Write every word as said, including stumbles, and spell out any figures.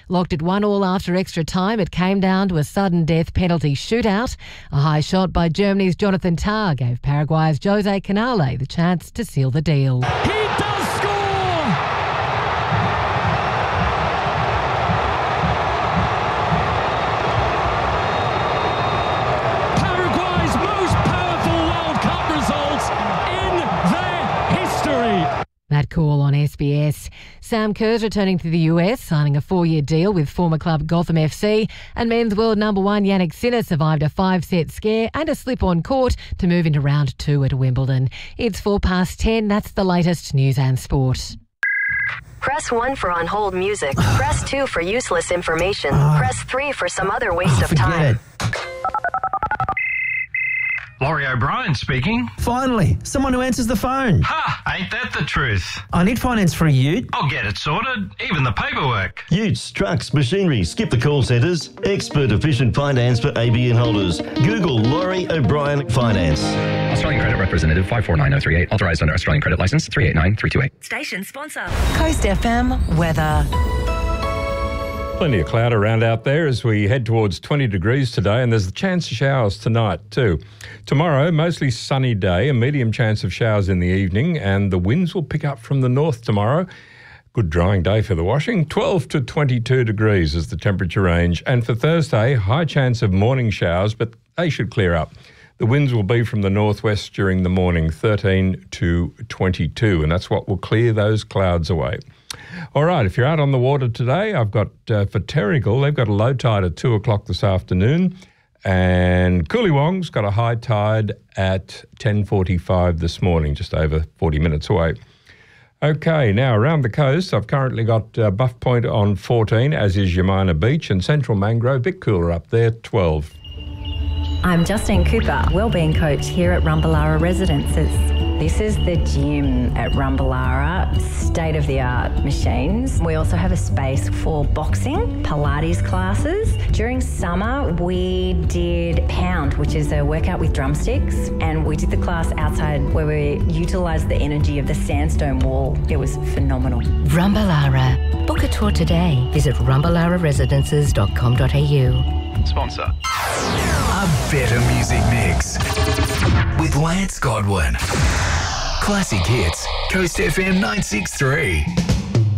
Locked at one all after extra time, it came down to a sudden death penalty shootout. A high shot by Germany's Jonathan Tah gave Paraguay's Jose Canale the chance to seal the deal. He does score! Paraguay's most powerful World Cup results in their history. That call on S B S. Sam Kerr's returning to the U S, signing a four-year deal with former club Gotham F C, and men's world number one Yannick Sinner survived a five-set scare and a slip on court to move into round two at Wimbledon. It's four past ten. That's the latest news and sport. Press one for on hold music. Press two for useless information. Press three for some other waste of time. Laurie O'Brien speaking. Finally, someone who answers the phone. Ha! Ain't that the truth? I need finance for a ute. I'll get it sorted, even the paperwork. Utes, trucks, machinery, skip the call centres. Expert efficient finance for A B N holders. Google Laurie O'Brien Finance. Australian Credit Representative five four nine oh three eight. Authorised under Australian Credit Licence three eight nine three two eight. Station sponsor. Coast F M weather. Plenty of cloud around out there as we head towards twenty degrees today, and there's a chance of showers tonight too. Tomorrow, mostly sunny day, a medium chance of showers in the evening, and the winds will pick up from the north tomorrow. Good drying day for the washing. twelve to twenty-two degrees is the temperature range. And for Thursday, high chance of morning showers, but they should clear up. The winds will be from the northwest during the morning, thirteen to twenty-two, and that's what will clear those clouds away. All right, if you're out on the water today, I've got uh, for Terrigal, they've got a low tide at two o'clock this afternoon, and Coolywong's got a high tide at ten forty-five this morning, just over forty minutes away. Okay, now around the coast, I've currently got uh, Buff Point on fourteen, as is Yamina Beach, and Central Mangrove, a bit cooler up there, twelve. I'm Justine Cooper, Wellbeing Coach here at Rumballara Residences. This is the gym at Rumballara, state-of-the-art machines. We also have a space for boxing, Pilates classes. During summer, we did Pound, which is a workout with drumsticks, and we did the class outside where we utilised the energy of the sandstone wall. It was phenomenal. Rumballara. Book a tour today. Visit rumballara residences dot com dot a u. Sponsor. A better music mix with Lance Godwin. Classic hits, Coast F M nine six three.